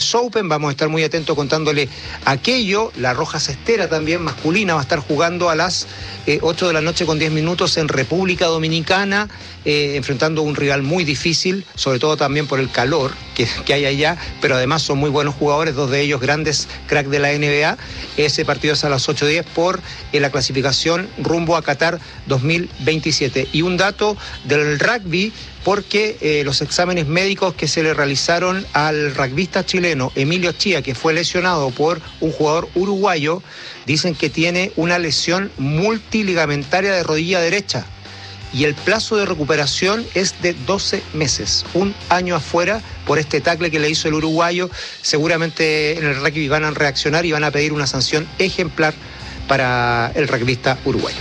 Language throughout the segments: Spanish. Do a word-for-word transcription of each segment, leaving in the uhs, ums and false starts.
S Open, vamos a estar muy atentos contándole aquello. La Roja Cestera también, masculina, va a estar jugando a las eh, ocho de la noche con diez minutos en República Dominicana, eh, enfrentando a un rival muy difícil, sobre todo también por el calor que, que hay allá, pero además son muy buenos jugadores, dos de ellos grandes cracks de la N B A. Ese partido es a las ocho diez por eh, la clasificación rumbo a Qatar dos mil veintisiete. Y un dato del rugby, porque eh, los exámenes médicos que se le realizaron al rugbyista chileno Emilio Chía, que fue lesionado por un jugador uruguayo, dicen que tiene una lesión multiligamentaria de rodilla derecha y el plazo de recuperación es de doce meses, un año afuera por este tackle que le hizo el uruguayo. Seguramente en el rugby van a reaccionar y van a pedir una sanción ejemplar para el rugbyista uruguayo.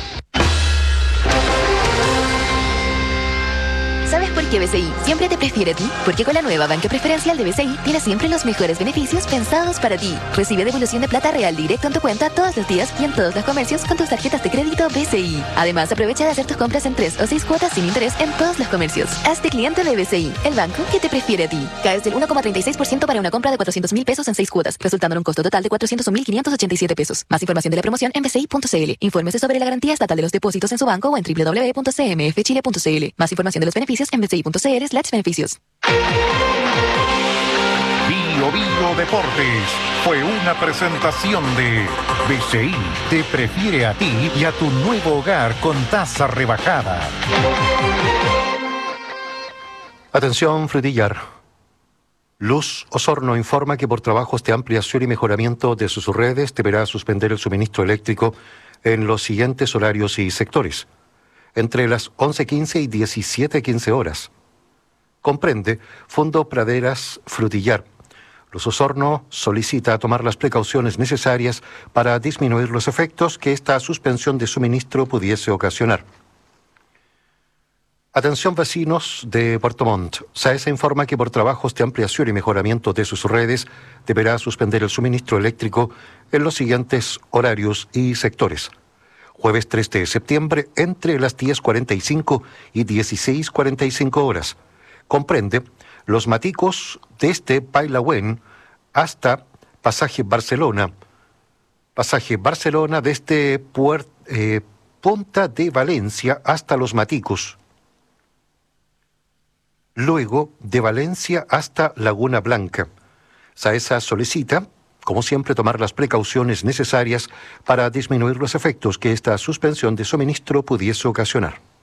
¿Sabes por qué B C I siempre te prefiere a ti? Porque con la nueva banca preferencial de B C I tienes siempre los mejores beneficios pensados para ti. Recibe devolución de plata real directo en tu cuenta todos los días y en todos los comercios con tus tarjetas de crédito B C I. Además, aprovecha de hacer tus compras en tres o seis cuotas sin interés en todos los comercios. Hazte cliente de B C I, el banco que te prefiere a ti. Caes del uno coma treinta y seis por ciento para una compra de cuatrocientos mil pesos en seis cuotas, resultando en un costo total de cuatrocientos un mil quinientos ochenta y siete pesos. Más información de la promoción en b c i punto c l. Infórmese sobre la garantía estatal de los depósitos en su banco o en w w w punto c m f chile punto c l. Más información de los beneficios en b c i punto c l slash beneficios. Bio Bio Deportes fue una presentación de B C I te prefiere a ti y a tu nuevo hogar con tasa rebajada. Atención, Frutillar. Luz Osorno informa que por trabajos de ampliación y mejoramiento de sus redes deberá suspender el suministro eléctrico en los siguientes horarios y sectores, entre las once quince y diecisiete quince horas. Comprende Fondo Praderas Frutillar. Luz Osorno solicita tomar las precauciones necesarias para disminuir los efectos que esta suspensión de suministro pudiese ocasionar. Atención vecinos de Puerto Montt. SAESA informa que por trabajos de ampliación y mejoramiento de sus redes deberá suspender el suministro eléctrico en los siguientes horarios y sectores. Jueves tres de septiembre entre las diez cuarenta y cinco y dieciséis cuarenta y cinco horas. Comprende Los Maticos desde Pailahuen hasta Pasaje Barcelona. Pasaje Barcelona desde Puer, eh, Punta de Valencia hasta Los Maticos. Luego de Valencia hasta Laguna Blanca. SAESA solicita, como siempre, tomar las precauciones necesarias para disminuir los efectos que esta suspensión de suministro pudiese ocasionar.